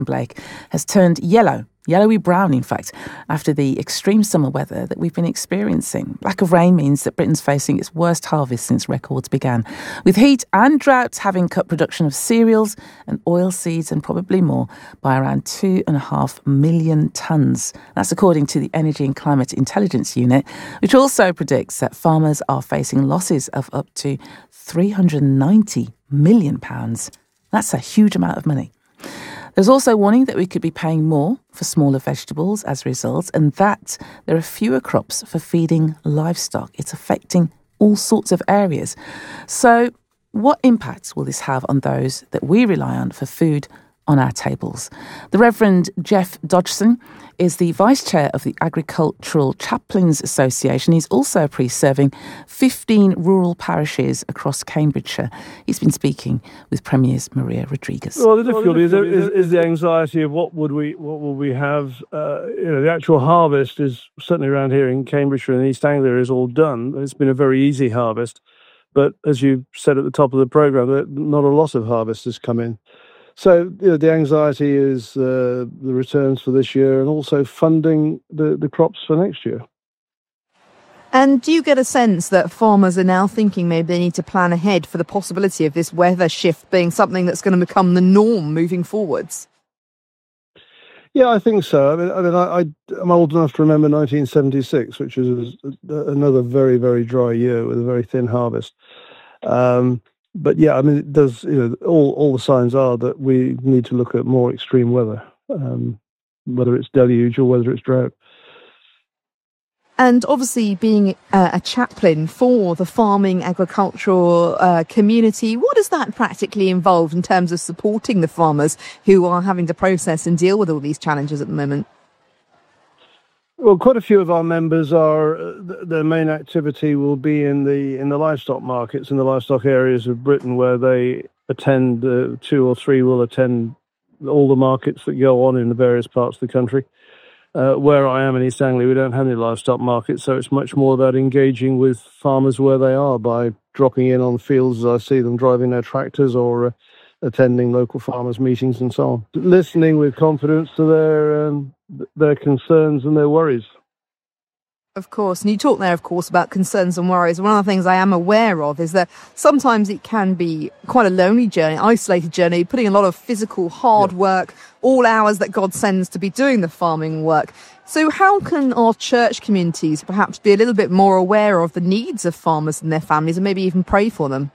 Blake, has turned yellowy brown, in fact, after the extreme summer weather that we've been experiencing. Lack of rain means that Britain's facing its worst harvest since records began, with heat and drought having cut production of cereals and oilseeds and probably more by around 2.5 million tonnes. That's according to the Energy and Climate Intelligence Unit, which also predicts that farmers are facing losses of up to £390 million. That's a huge amount of money. There's also warning that we could be paying more for smaller vegetables as a result, and that there are fewer crops for feeding livestock. It's affecting all sorts of areas. So what impact will this have on those that we rely on for food on our tables? The Reverend Jeff Dodgson is the Vice Chair of the Agricultural Chaplains Association. He's also a priest serving 15 rural parishes across Cambridgeshire. He's been speaking with Premier's Maria Rodriguez. Well, the difficulty is the anxiety of what will we have. The actual harvest is certainly around here in Cambridgeshire and East Anglia is all done. It's been a very easy harvest, but as you said at the top of the programme, not a lot of harvest has come in. So the anxiety is the returns for this year and also funding the crops for next year. And do you get a sense that farmers are now thinking maybe they need to plan ahead for the possibility of this weather shift being something that's going to become the norm moving forwards? Yeah, I think so. I'm old enough to remember 1976, which was another very, very dry year with a very thin harvest. But yeah, it does. All the signs are that we need to look at more extreme weather, whether it's deluge or whether it's drought. And obviously, being a chaplain for the farming agricultural community, what does that practically involve in terms of supporting the farmers who are having to process and deal with all these challenges at the moment? Well, quite a few of our members are. Their main activity will be in the livestock markets, in the livestock areas of Britain, where they attend. 2 or 3 will attend all the markets that go on in the various parts of the country. Where I am in East Anglia, we don't have any livestock markets, so it's much more about engaging with farmers where they are by dropping in on fields as I see them, driving their tractors or attending local farmers' meetings and so on. Listening with confidence to their concerns and their worries. Of course. And you talk there, of course, about concerns and worries. One of the things I am aware of is that sometimes it can be quite a lonely journey, isolated journey, putting a lot of physical hard work, all hours that God sends to be doing the farming work. So how can our church communities perhaps be a little bit more aware of the needs of farmers and their families and maybe even pray for them?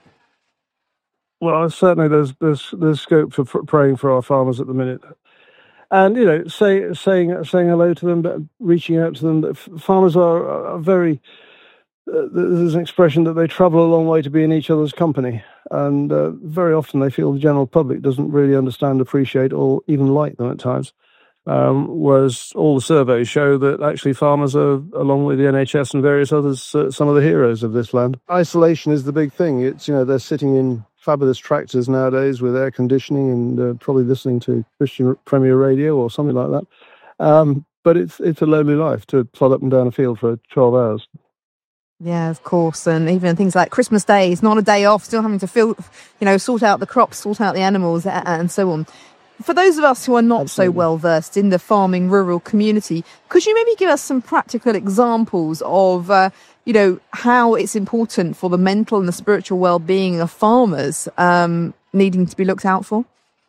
Well, certainly there's scope for praying for our farmers at the minute. And, saying hello to them, but reaching out to them. Farmers are very, there's an expression that they travel a long way to be in each other's company. And very often they feel the general public doesn't really understand, appreciate, or even like them at times. Whereas all the surveys show that actually farmers are, along with the NHS and various others, some of the heroes of this land. Isolation is the big thing. It's, they're sitting in fabulous tractors nowadays with air conditioning and probably listening to Christian Premier Radio or something like that. But it's a lonely life to plod up and down a field for 12 hours. Yeah, of course. And even things like Christmas Day is not a day off, still having to sort out the crops, sort out the animals and so on. For those of us who are not so well versed in the farming rural community, could you maybe give us some practical examples of how it's important for the mental and the spiritual well-being of farmers needing to be looked out for?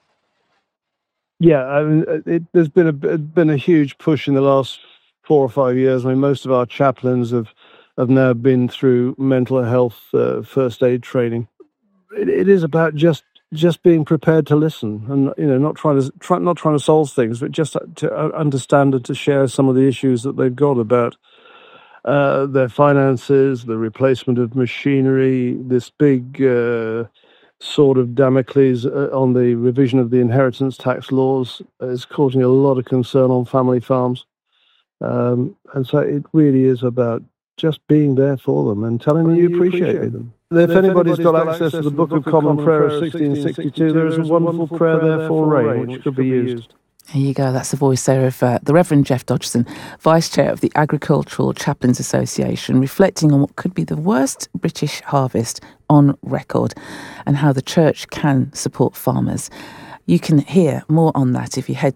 Yeah, there's been a huge push in the last 4 or 5 years. Most of our chaplains have now been through mental health first aid training. It is about just being prepared to listen and not trying to solve things, but just to understand and to share some of the issues that they've got about their finances, the replacement of machinery, this big sword of Damocles on the revision of the inheritance tax laws is causing a lot of concern on family farms. And so it really is about just being there for them and telling them you appreciate them. If anybody's got access to the Book of Common Prayer of 1662, there is a wonderful prayer there for rain, which could be used. There you go. That's the voice there of the Reverend Jeff Dodgson, Vice Chair of the Agricultural Chaplains Association, reflecting on what could be the worst British harvest on record and how the church can support farmers. You can hear more on that if you head